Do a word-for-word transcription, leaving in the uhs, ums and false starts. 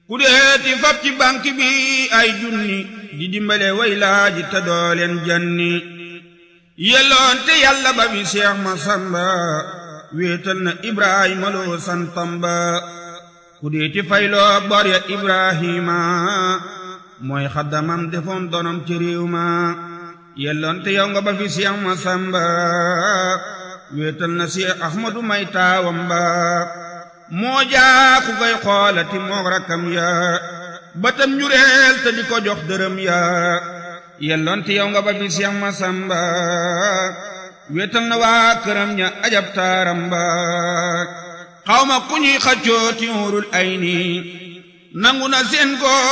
ku deeti fab ci banque bi ay junni di dimbale way laaji te dooleen janni yelloon te yàlla ba bi Seex Masamba wéetal na Ibrahima loo santam ba ku deeti fayloo bor ya Ibrahima mooy xaddamam defoon donom ci réew ma yelloon te yow nga ba fi Seex Masamba wéetal na Seex Ahmadu may taawam ba moo jaa ku koy xoolati moog rakkam ya batam njureel te di ko jox dërëm ya yelloon te yow nga ba fi Seex Masamba wéetal na waa këram ña ajab taaram ba xawma ku ñuy xaccoo ti urul ay ni nangu na seen ko